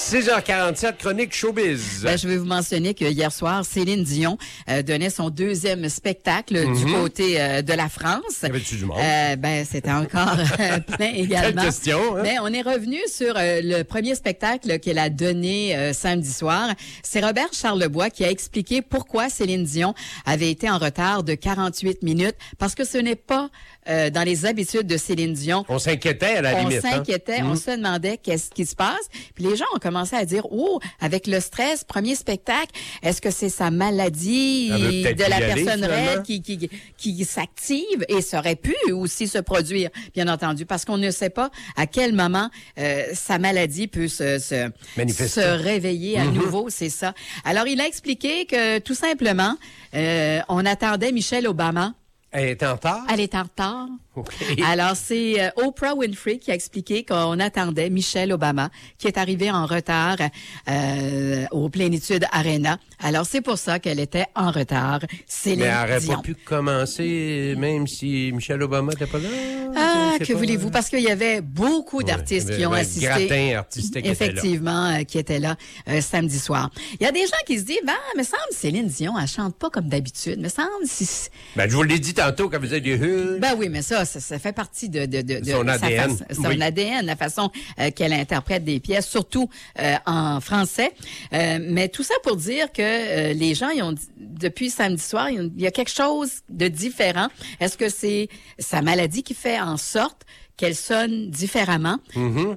6h47, chronique showbiz. Je vais vous mentionner que hier soir, Céline Dion donnait son deuxième spectacle du côté de la France. Y avait-tu du monde? C'était encore plein également. Quelle question, hein? Mais on est revenu sur le premier spectacle qu'elle a donné samedi soir. C'est Robert Charlebois qui a expliqué pourquoi Céline Dion avait été en retard de 48 minutes, parce que ce n'est pas dans les habitudes de Céline Dion. On s'inquiétait à la limite. On s'inquiétait, on se demandait qu'est-ce qui se passe. Puis les gens ont commencé à dire, avec le stress, premier spectacle, est-ce que c'est sa maladie de la personne raide qui s'active? Et ça aurait pu aussi se produire, bien entendu, parce qu'on ne sait pas à quel moment sa maladie peut se réveiller à nouveau, c'est ça. Alors, il a expliqué que, tout simplement, on attendait Michelle Obama. Elle est en retard? Elle est en retard. Okay. Alors, c'est Oprah Winfrey qui a expliqué qu'on attendait Michelle Obama, qui est arrivée en retard au Plénitude Arena. Alors, c'est pour ça qu'elle était en retard. Céline Dion. Mais elle n'aurait pas pu commencer, même si Michelle Obama n'était pas là? Que voulez-vous? Parce qu'il y avait beaucoup d'artistes qui ont assisté. Gratin artistique effectivement, qui étaient là samedi soir. Il y a des gens qui se disent, me semble Céline Dion, elle chante pas comme d'habitude. Me semble si... je vous l'ai dit tantôt qu'elle faisait des hulles. Oui, mais ça fait partie de son ADN. Son ADN, la façon qu'elle interprète des pièces, surtout en français. Mais tout ça pour dire que les gens, depuis samedi soir, il y a quelque chose de différent. Est-ce que c'est sa maladie qui fait en sorte qu'elle sonne différemment? Mm-hmm.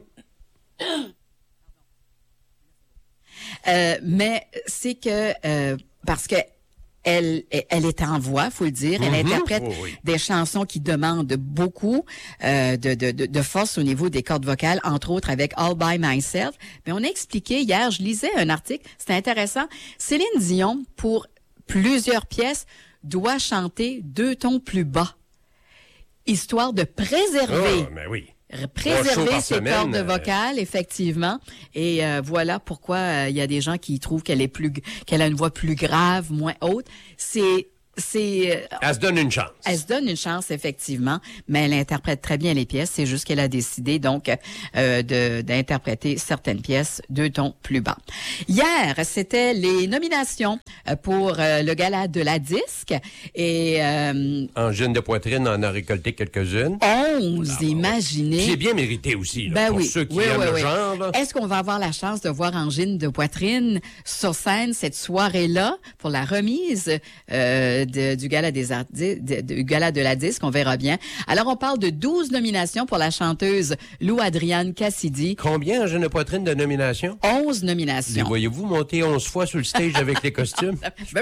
Mais c'est que parce que elle est en voix, faut le dire. Elle interprète des chansons qui demandent beaucoup de force au niveau des cordes vocales, entre autres avec All By Myself. Mais on a expliqué hier, je lisais un article, c'était intéressant. Céline Dion, pour plusieurs pièces, doit chanter 2 tons plus bas, histoire de préserver. Préserver ses cordes vocales, effectivement. Et voilà pourquoi il y a des gens qui trouvent qu'elle a une voix plus grave, moins haute. Elle se donne une chance. Elle se donne une chance, effectivement, mais elle interprète très bien les pièces. C'est juste qu'elle a décidé, donc, d'interpréter certaines pièces 2 tons plus bas. Hier, c'était les nominations pour le gala de la disque. Et Angine de poitrine en a récolté quelques-unes. 11, imaginez. C'est bien mérité aussi, là, pour ceux qui aiment le genre. Là. Est-ce qu'on va avoir la chance de voir Angine de poitrine sur scène cette soirée-là pour la remise du gala du gala de la disque? On verra bien. Alors, on parle de 12 nominations pour la chanteuse Lou Adrienne Cassidy. Combien, Angine de poitrine, de nominations? 11 nominations. Les voyez-vous monter 11 fois sur le stage avec les costumes?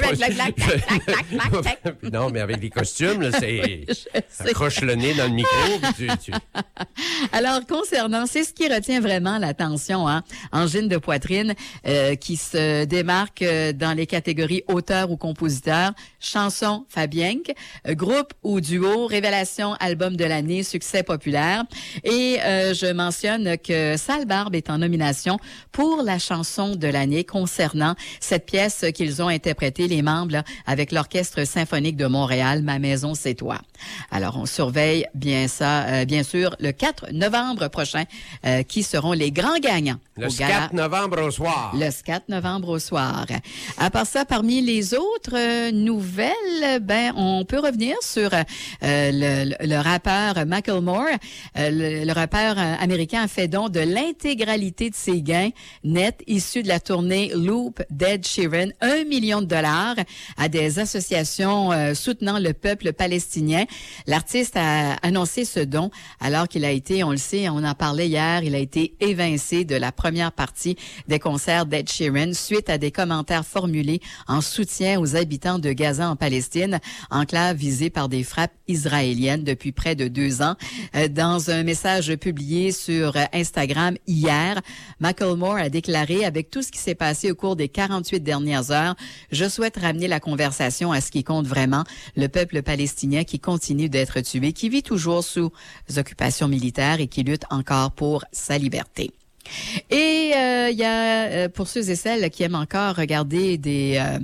Non, mais avec les costumes, là, c'est... Accroche le nez dans le micro. Alors, concernant, c'est ce qui retient vraiment l'attention, Angine de poitrine, qui se démarque dans les catégories auteur ou compositeur, chanson Fabienque, groupe ou duo, révélation, album de l'année, succès populaire. Et je mentionne que Sale Barbe est en nomination pour la chanson de l'année concernant cette pièce qu'ils ont interprétée, les membres, là, avec l'Orchestre symphonique de Montréal, Ma maison, c'est toi. Alors, on surveille bien sûr, le 4 novembre prochain, qui seront les grands gagnants. Le 4 novembre au soir. Le 4 novembre au soir. À part ça, parmi les autres nouvelles, on peut revenir sur le rappeur Macklemore. Le rappeur américain a fait don de l'intégralité de ses gains nets issus de la tournée Loop d'Ed Sheeran, $1 million à des associations soutenant le peuple palestinien. L'artiste a annoncé ce don alors qu'il a été, on le sait, on en parlait hier, il a été évincé de la première partie des concerts d'Ed Sheeran suite à des commentaires formulés en soutien aux habitants de Gaza en Palestine, enclave visée par des frappes israéliennes depuis près de 2 ans. Dans un message publié sur Instagram hier, Macklemore a déclaré: avec tout ce qui s'est passé au cours des 48 dernières heures, je souhaite ramener la conversation à ce qui compte vraiment, le peuple palestinien qui continue d'être tué, qui vit toujours sous occupation militaire et qui lutte encore pour sa liberté. Et il y a, pour ceux et celles qui aiment encore regarder des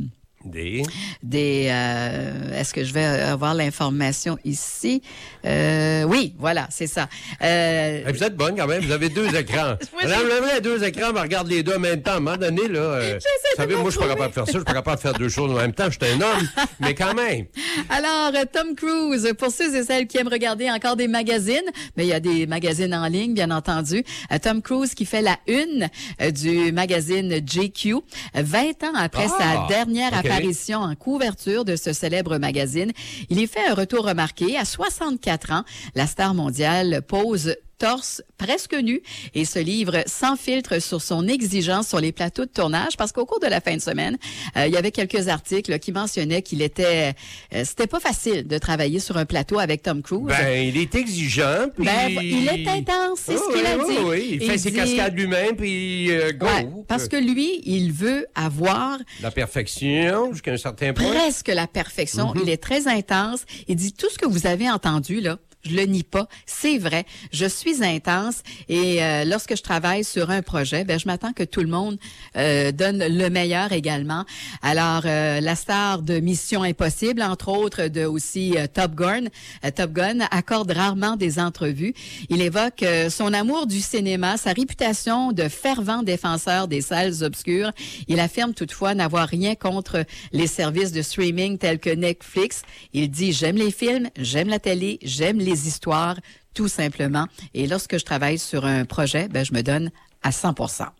Est-ce que je vais avoir l'information ici? Oui, voilà, c'est ça. Vous êtes bonne quand même, vous avez 2 écrans. Madame Lebrun a 2 écrans, mais regarde les 2 en même temps. À un moment donné, là, vous savez, moi, je suis pas capable de faire ça, je suis pas capable de faire 2 choses en même temps. Je suis un homme, mais quand même. Alors, Tom Cruise, pour ceux et celles qui aiment regarder encore des magazines, mais il y a des magazines en ligne, bien entendu. Tom Cruise qui fait la une du magazine GQ, 20 ans après sa dernière apparition en couverture de ce célèbre magazine. Il y fait un retour remarqué. À 64 ans, la star mondiale pose torse presque nu et se livre sans filtre sur son exigence sur les plateaux de tournage parce qu'au cours de la fin de semaine, il y avait quelques articles qui mentionnaient qu'il était c'était pas facile de travailler sur un plateau avec Tom Cruise. Ben, il est exigeant. Puis... il est intense, c'est ce qu'il a dit. Oui. Il fait ses cascades lui-même, puis go. Ouais, parce que lui, il veut avoir... la perfection jusqu'à un certain point. Presque la perfection. Il est très intense. Il dit tout ce que vous avez entendu, là, je le nie pas, c'est vrai. Je suis intense et lorsque je travaille sur un projet, ben je m'attends que tout le monde donne le meilleur également. Alors la star de Mission Impossible, entre autres de aussi Top Gun accorde rarement des entrevues. Il évoque son amour du cinéma, sa réputation de fervent défenseur des salles obscures. Il affirme toutefois n'avoir rien contre les services de streaming tels que Netflix. Il dit j'aime les films, j'aime la télé, j'aime les histoires, tout simplement. Et lorsque je travaille sur un projet, ben je me donne à 100%.